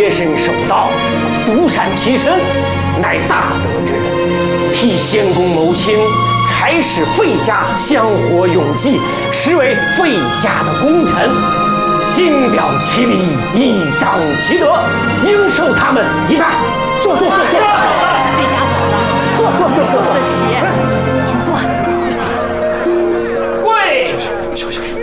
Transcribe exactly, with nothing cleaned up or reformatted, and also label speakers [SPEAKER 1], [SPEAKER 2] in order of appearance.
[SPEAKER 1] 洁身守道，独善其身，乃大德之人。替先公谋亲，才使费家香火永继，实为费家的功臣。今表其礼，以彰其德，应受他们一拜。坐坐坐坐。
[SPEAKER 2] 费家嫂子，
[SPEAKER 1] 坐坐坐坐。
[SPEAKER 2] 受得起，您坐。
[SPEAKER 1] 跪。
[SPEAKER 3] 休息休息。